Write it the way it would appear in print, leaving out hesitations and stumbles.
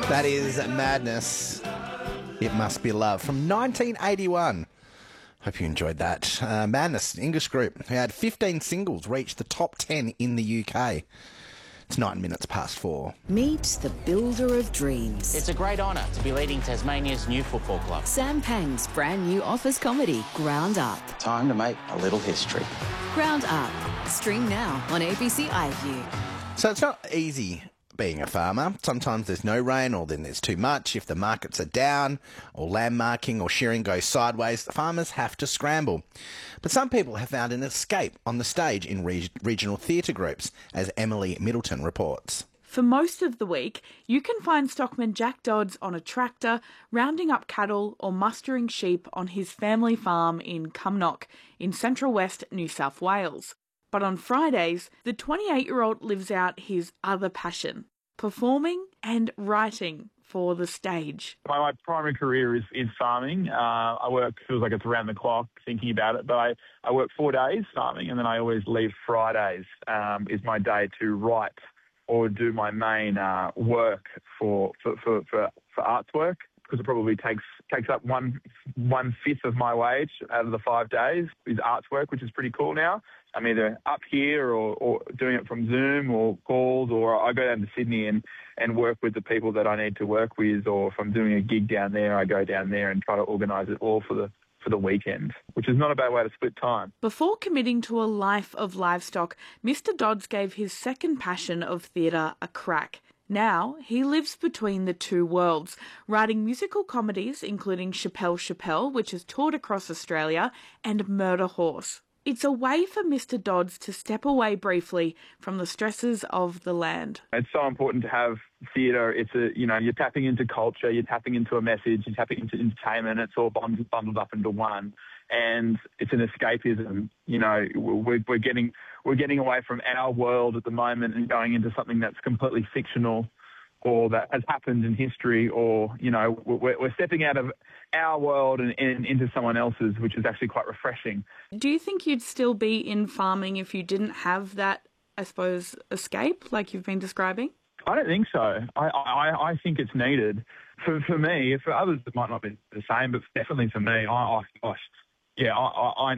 That is Madness. It Must Be Love from 1981. Hope you enjoyed that. Madness, English group, who had 15 singles, reached the top 10 in the UK. It's 9 minutes past 4. Meet the builder of dreams. It's a great honour to be leading Tasmania's new football club. Sam Pang's brand new office comedy, Ground Up. Time to make a little history. Ground Up. Stream now on ABC iView. So it's not easy being a farmer. Sometimes there's no rain, or then there's too much. If the markets are down, or landmarking or shearing goes sideways, the farmers have to scramble. But some people have found an escape on the stage in regional theatre groups, as Emily Middleton reports. For most of the week, you can find stockman Jack Dodds on a tractor, rounding up cattle or mustering sheep on his family farm in Cumnock, in central west New South Wales. But on Fridays, the 28-year-old lives out his other passion, performing and writing for the stage. My primary career is farming. I work, feels like it's around the clock thinking about it, but I work 4 days farming, and then I always leave Fridays is my day to write or do my main work for arts work, because it probably takes up one fifth of my wage out of the 5 days is arts work, which is pretty cool now. I'm either up here or doing it from Zoom or calls, or I go down to Sydney and work with the people that I need to work with, or if I'm doing a gig down there, I go down there and try to organise it all for the weekend, which is not a bad way to split time. Before committing to a life of livestock, Mr. Dodds gave his second passion of theatre a crack. Now he lives between the two worlds, writing musical comedies including Chappelle, which has toured across Australia, and Murder Horse. It's a way for Mr. Dodds to step away briefly from the stresses of the land. It's so important to have theatre. You're tapping into culture, you're tapping into a message, you're tapping into entertainment. It's all bundled up into one, and it's an escapism. We're getting away from our world at the moment and going into something that's completely fictional, or that has happened in history, or we're stepping out of our world and into someone else's, which is actually quite refreshing. Do you think you'd still be in farming if you didn't have that, I suppose, escape like you've been describing? I don't think so. I think it's needed. For me, for others it might not be the same, but definitely for me, I